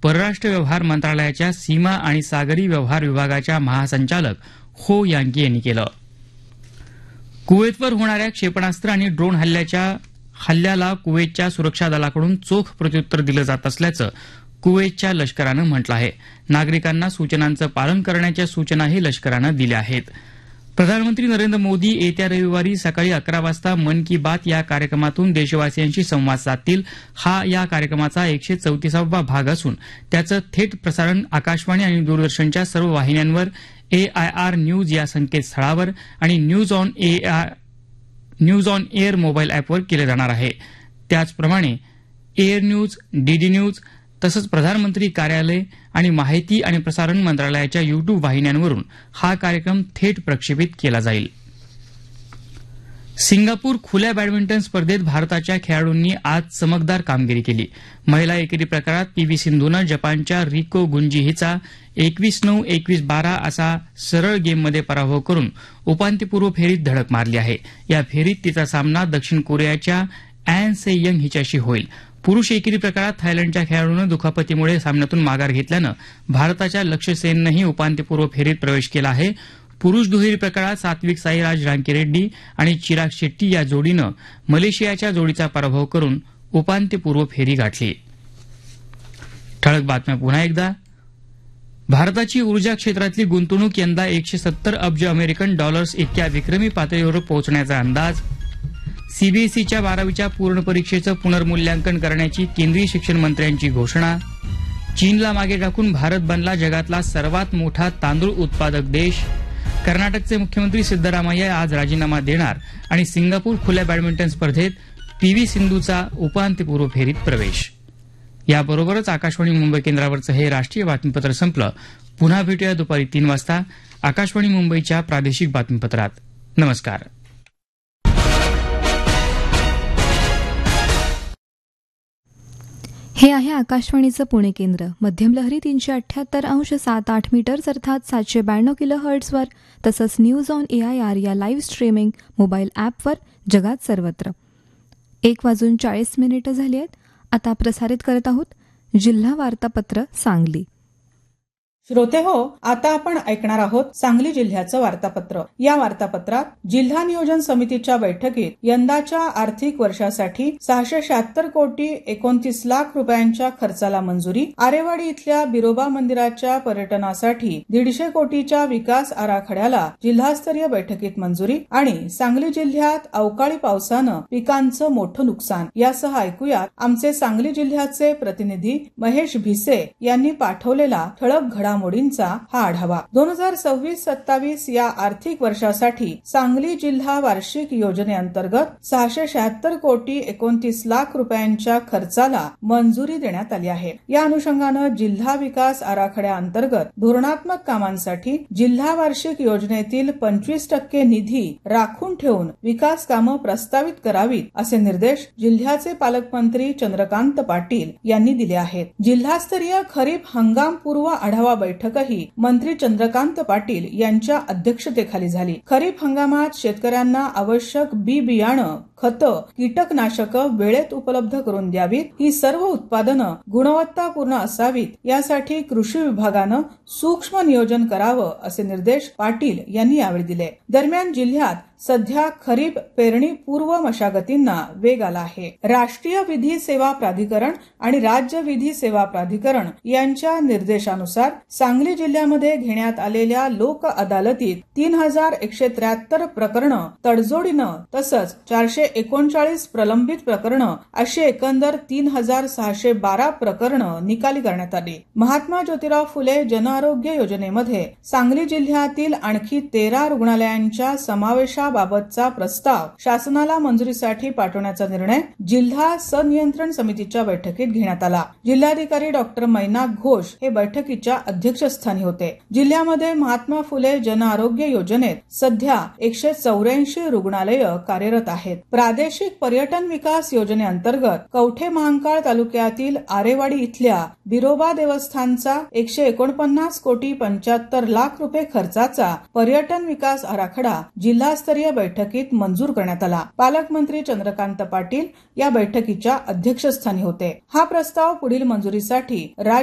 परराष्ट्र व्यवहार मंत्रालयाच्या सीमा आणि सागरी व्यवहार विभागाच्या महासंचालक हो यांकी यांनी केलं. कुवेतवर होणाऱ्या क्षेपणास्त्र आणि ड्रोन हल्ल्याला कुवेतच्या सुरक्षा दलाकडून चोख प्रत्युत्तर दिलं जात असल्याचं कुवेतच्या लष्करानं म्हटलं आहे. नागरिकांना सूचनांचं पालन करण्याच्या सूचनाही लष्करानं दिल्या आहेत. प्रधानमंत्री नरेंद्र मोदी येत्या रविवारी सकाळी 11 वाजता मन की बात या कार्यक्रमातून देशवासियांशी संवाद साधतील. हा या कार्यक्रमाचा 134वा भाग असून त्याचं थेट प्रसारण आकाशवाणी आणि दूरदर्शनच्या सर्व वाहिन्यांवर, AIR न्यूज या संकेतस्थळावर आणि न्यूज ऑन एअर मोबाईल अॅपवर केलं जाणार आहे. त्याचप्रमाणे एअर न्यूज, DD न्यूज तसंच प्रधानमंत्री कार्यालय आणि माहिती आणि प्रसारण मंत्रालयाच्या YouTube वाहिन्यांवरून हा कार्यक्रम थेट प्रक्षेपित केला जाईल. सिंगापूर खुल्या बॅडमिंटन स्पर्धेत भारताच्या खेळाडूंनी आज चमकदार कामगिरी केली. महिला एकेरी प्रकारात PV सिंधूनं जपानच्या रिको गुंजी हिचा 21-9, 21-12 असा सरळ गेममध्ये पराभव करून उपांत्यपूर्व फेरीत धडक मारली आहे. या फेरीत तिचा सामना दक्षिण कोरियाच्या अॅन से यंग हिच्याशी होईल. पुरुष एकेरी प्रकारात थायलंडच्या खेळाडूनं दुखापतीमुळे सामन्यातून माघार घेतल्यानं भारताच्या लक्ष्य सेननंही उपांत्यपूर्व फेरीत प्रवेश केला आहे. पुरुष दुहेरी प्रकारात सात्विक साईराज रांकीरेड्डी आणि चिराग शेट्टी या जोडीनं मलेशियाच्या जोडीचा पराभव करून उपांत्यपूर्व फेरी गाठली. ठळक बातम्या पुन्हा एकदा. भारताची ऊर्जा क्षेत्रातली गुंतवणूक यंदा 170 अब्ज अमेरिकन डॉलर्स इतक्या विक्रमी पातळीवर पोहोचण्याचा अंदाज. सीबीएसईच्या 12वीच्या पूर्ण परीक्षेचं पुनर्मूल्यांकन करण्याची केंद्रीय शिक्षण मंत्र्यांची घोषणा. चीनला मागे टाकून भारत बनला जगातला सर्वात मोठा तांदूळ उत्पादक देश. कर्नाटकचे मुख्यमंत्री सिद्धरामय्या आज राजीनामा देणार आणि सिंगापूर खुल्या बॅडमिंटन स्पर्धेत PV सिंधूचा उपांत्यपूर्व फेरीत प्रवेश. याबरोबरच आकाशवाणी मुंबई केंद्रावरचं हे राष्ट्रीय बातमीपत्र संपलं. पुन्हा भेटूया दुपारी 3 वाजता आकाशवाणी मुंबईच्या प्रादेशिक बातमीपत्रात. नमस्कार. हे आहे आकाशवाणीचं पुणे केंद्र. मध्यम लहरी 378.7 मीटर्स अर्थात 792 किलोहर्ट्झवर तसंच न्यूज ऑन AIR या लाईव्ह स्ट्रीमिंग मोबाईल ॲपवर जगात सर्वत्र. 1:40 झाली आहेत. आता प्रसारित करत आहोत जिल्हा वार्तापत्र सांगली. श्रोते हो, आता आपण ऐकणार आहोत सांगली जिल्ह्याचं वार्तापत्र. या वार्तापत्रात जिल्हा नियोजन समितीच्या बैठकीत यंदाच्या आर्थिक वर्षासाठी 676 कोटी 29 लाख रुपयांच्या खर्चाला मंजुरी, आरेवाडी इथल्या बिरोबा मंदिराच्या पर्यटनासाठी 150 कोटीच्या विकास आराखड्याला जिल्हास्तरीय बैठकीत मंजुरी आणि सांगली जिल्ह्यात अवकाळी पावसानं पिकांचं मोठं नुकसान यासह ऐकूयात आमचे सांगली जिल्ह्याचे प्रतिनिधी महेश भिसे यांनी पाठवलेला ठळक घडामोडींचा हा आढावा. 2026-27 या आर्थिक वर्षासाठी सांगली जिल्हा वार्षिक योजनेअंतर्गत 676 कोटी 29 लाख रुपयांच्या खर्चाला मंजुरी देण्यात आली आहे. या अनुषंगानं जिल्हा विकास आराखड्याअंतर्गत धोरणात्मक कामांसाठी जिल्हा वार्षिक योजनेतील 25% निधी राखून ठेवून विकास कामं प्रस्तावित करावीत असे निर्देश जिल्ह्याचे पालकमंत्री चंद्रकांत पाटील यांनी दिले आहेत. जिल्हास्तरीय खरीप हंगामपूर्व आढावा बैठकही मंत्री चंद्रकांत पाटील यांच्या अध्यक्षतेखाली झाली. खरीप हंगामात शेतकऱ्यांना आवश्यक बी बियाणं, खतं, कीटकनाशकं वेळेत उपलब्ध करून द्यावीत. ही सर्व उत्पादनं गुणवत्तापूर्ण असावीत यासाठी कृषी विभागानं सूक्ष्म नियोजन करावं असे निर्देश पाटील यांनी यावेळी दिले. दरम्यान जिल्ह्यात सध्या खरीप पेरणी पूर्व मशागतींना वेग आला आहे. राष्ट्रीय विधी सेवा प्राधिकरण आणि राज्य विधी सेवा प्राधिकरण यांच्या निर्देशानुसार सांगली जिल्ह्यामध्ये घेण्यात आलेल्या लोक अदालतीत 3173 प्रकरणं तडजोडीनं तसंच 439 प्रलंबित प्रकरणं अशी एकंदर 3612 प्रकरणं निकाली करण्यात आली. महात्मा ज्योतिराव फुले जनआरोग्य योजनेमध्ये सांगली जिल्ह्यातील आणखी 13 रुग्णालयांच्या समावेशाबाबतचा प्रस्ताव शासनाला मंजुरीसाठी पाठवण्याचा निर्णय जिल्हा संनियंत्रण समितीच्या बैठकीत घेण्यात आला. जिल्हाधिकारी डॉक्टर मैनाक घोष हे बैठकीच्या अध्यक्षस्थानी होते. जिल्ह्यामध्ये महात्मा फुले जनआरोग्य योजनेत सध्या 184 रुग्णालय कार्यरत आहेत. प्रादेशिक पर्यटन विकास योजनेअंतर्गत कवठे महांकाळ तालुक्यातील आरेवाडी इथल्या बिरोबा देवस्थानचा 149 कोटी 75 लाख रुपये खर्चाचा पर्यटन विकास आराखडा जिल्हास्तरीय बैठकीत मंजूर करण्यात आला. पालकमंत्री चंद्रकांत पाटील या बैठकीच्या अध्यक्षस्थानी होते. हा प्रस्ताव पुढील मंजुरीसाठी